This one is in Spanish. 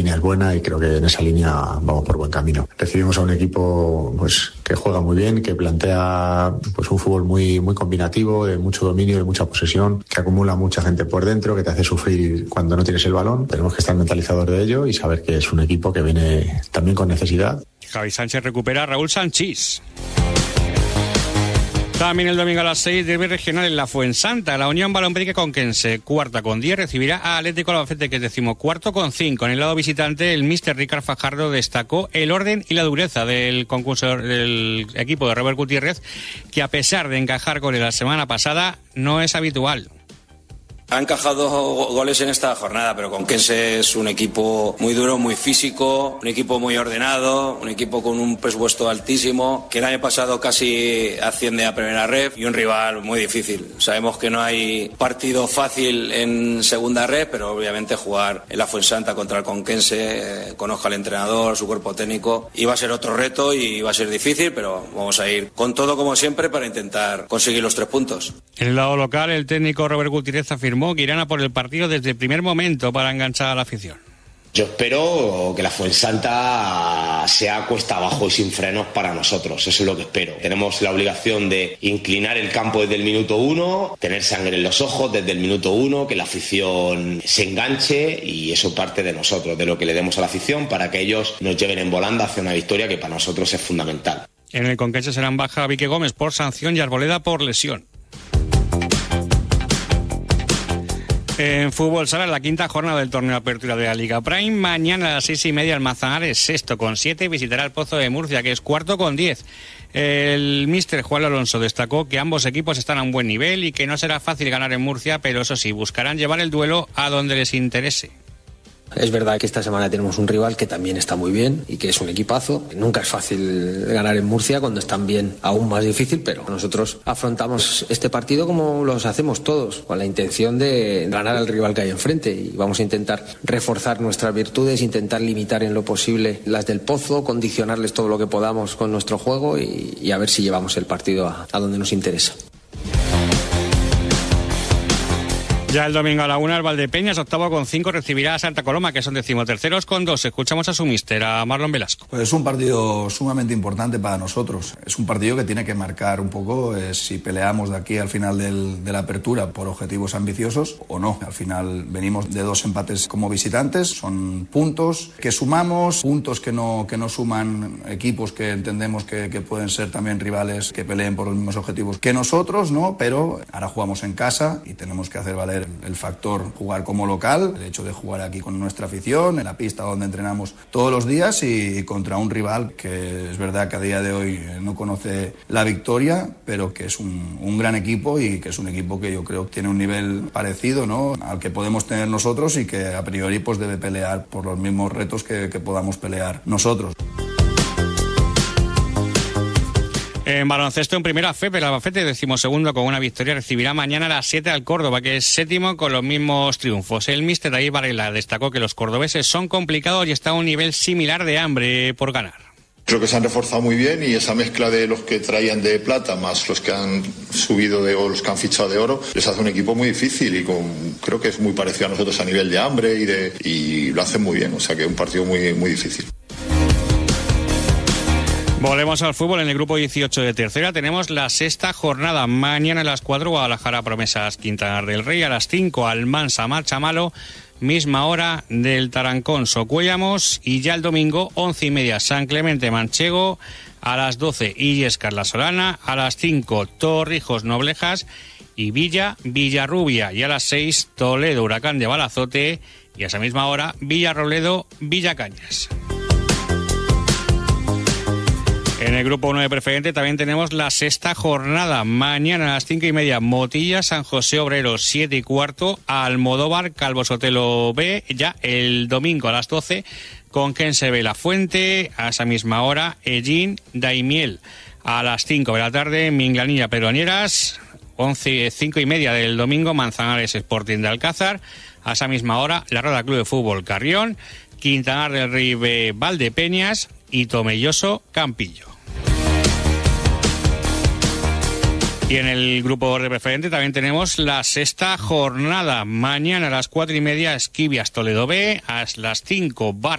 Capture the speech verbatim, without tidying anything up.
línea es buena y creo que en esa línea vamos por buen camino. Recibimos a un equipo pues que juega muy bien, que plantea pues un fútbol muy, muy combinativo, de mucho dominio, de mucha posesión, que acumula mucha gente por dentro, que te hace sufrir cuando no tienes el balón. Tenemos que estar mentalizados de ello y saber que es un equipo que viene también con necesidad. Javi Sánchez recupera a Raúl Sanchís. También el domingo a las seis, derbi regional en la Fuensanta. La Unión Balonmérica Conquense, cuarta con diez, recibirá a Atlético Albacete, que es decimocuarto con cinco. En el lado visitante, el míster Ricard Fajardo destacó el orden y la dureza del concurso del equipo de Robert Gutiérrez, que a pesar de encajar goles la semana pasada, no es habitual. Ha encajado goles en esta jornada, pero Conquense es un equipo muy duro, muy físico, un equipo muy ordenado, un equipo con un presupuesto altísimo, que el año pasado casi asciende a primera ref y un rival muy difícil. Sabemos que no hay partido fácil en segunda ref, pero obviamente jugar en la Fuensanta contra el Conquense, eh, conozca al entrenador, su cuerpo técnico, y va a ser otro reto y va a ser difícil, pero vamos a ir con todo como siempre para intentar conseguir los tres puntos. En el lado local, el técnico Robert Gutiérrez afirmó que irán a por el partido desde el primer momento para enganchar a la afición. Yo espero que la Fuensanta sea cuesta abajo y sin frenos para nosotros, eso es lo que espero. Tenemos la obligación de inclinar el campo desde el minuto uno, tener sangre en los ojos desde el minuto uno, que la afición se enganche, y eso parte de nosotros, de lo que le demos a la afición para que ellos nos lleven en volanda hacia una victoria que para nosotros es fundamental. En el Conquense serán baja Vique Gómez por sanción y Arboleda por lesión. En fútbol sala, la quinta jornada del torneo de apertura de la Liga Prime. Mañana a las seis y media el Manzanares, sexto con siete, visitará el Pozo de Murcia, que es cuarto con diez. El míster Juan Alonso destacó que ambos equipos están a un buen nivel y que no será fácil ganar en Murcia, pero eso sí, buscarán llevar el duelo a donde les interese. Es verdad que esta semana tenemos un rival que también está muy bien y que es un equipazo. Nunca es fácil ganar en Murcia, cuando están bien aún más difícil, pero nosotros afrontamos este partido como los hacemos todos, con la intención de ganar al rival que hay enfrente, y vamos a intentar reforzar nuestras virtudes, intentar limitar en lo posible las del Pozo, condicionarles todo lo que podamos con nuestro juego y, y a ver si llevamos el partido a, a donde nos interesa. Ya el domingo a la una, el Valdepeñas, octavo con cinco, recibirá a Santa Coloma, que son decimoterceros con dos. Escuchamos a su míster, a Marlon Velasco. Pues es un partido sumamente importante para nosotros. Es un partido que tiene que marcar un poco eh, si peleamos de aquí al final del, de la apertura por objetivos ambiciosos o no. Al final venimos de dos empates como visitantes. Son puntos que sumamos, puntos que no, que no suman equipos que entendemos que, que pueden ser también rivales que peleen por los mismos objetivos que nosotros, ¿no? Pero ahora jugamos en casa y tenemos que hacer valer el factor jugar como local, el hecho de jugar aquí con nuestra afición, en la pista donde entrenamos todos los días, y contra un rival que es verdad que a día de hoy no conoce la victoria, pero que es un, un gran equipo, y que es un equipo que yo creo que tiene un nivel parecido, ¿no?, al que podemos tener nosotros, y que a priori pues debe pelear por los mismos retos que, que podamos pelear nosotros. En baloncesto, en primera, F E P, el Albacete, decimosegundo con una victoria, recibirá mañana a las siete al Córdoba, que es séptimo con los mismos triunfos. El míster David Varela destacó que los cordobeses son complicados y está a un nivel similar de hambre por ganar. Creo que se han reforzado muy bien, y esa mezcla de los que traían de plata más los que han subido de, o los que han fichado de oro les hace un equipo muy difícil, y con, creo que es muy parecido a nosotros a nivel de hambre y, de, y lo hacen muy bien, o sea que es un partido muy, muy difícil. Volvemos al fútbol. En el grupo dieciocho de tercera tenemos la sexta jornada. Mañana a las cuatro, Guadalajara Promesas Quintana del Rey. A las cinco, Almansa Marchamalo. Misma hora del Tarancón Socuéllamos. Y ya el domingo, once y media, San Clemente Manchego. A las doce, Illescas La Solana. A las cinco, Torrijos Noblejas. Y Villa Villarrubia. Y a las seis, Toledo Huracán de Balazote. Y a esa misma hora, Villarrobledo Villacañas. En el grupo uno de preferente también tenemos la sexta jornada. Mañana a las cinco y media, Motilla, San José Obrero, siete y cuarto, Almodóvar, Calvo Sotelo B. Ya el domingo a las doce, Conquense B La Fuente. A esa misma hora, Ellín, Daimiel. A las cinco de la tarde, Minglanilla, Pedroñeras. once, cinco y media del domingo, Manzanares Sporting de Alcázar. A esa misma hora, la Roda Club de Fútbol Carrión, Quintanar del Rey B Valdepeñas y Tomelloso Campillo. Y en el grupo de preferente también tenemos la sexta jornada. Mañana a las cuatro y media, Esquivias Toledo B. A las cinco, Bar